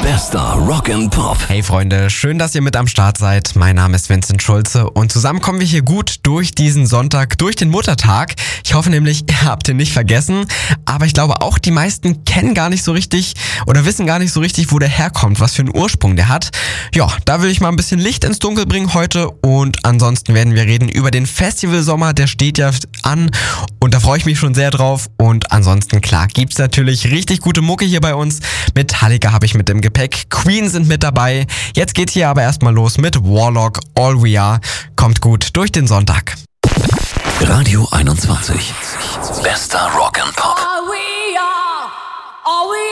Bester Rock and Pop. Hey Freunde, schön, dass ihr mit am Start seid. Mein Name ist Vincent Schulze und zusammen kommen wir hier gut durch diesen Sonntag, durch den Muttertag. Ich hoffe nämlich, ihr habt ihn nicht vergessen, aber ich glaube auch, die meisten kennen gar nicht so richtig oder wissen gar nicht so richtig, wo der herkommt, was für einen Ursprung der hat. Ja, da will ich mal ein bisschen Licht ins Dunkel bringen heute und ansonsten werden wir reden über den Festivalsommer, der steht ja an und da freue ich mich schon sehr drauf und ansonsten, klar, gibt's natürlich richtig gute Mucke hier bei uns. Metallica habe ich mit dem Gepäck, Queen sind mit dabei. Jetzt geht's hier aber erstmal los mit Warlock, All We Are. Kommt gut durch den Sonntag. Radio 21. Bester Rock and Pop. All we are, all we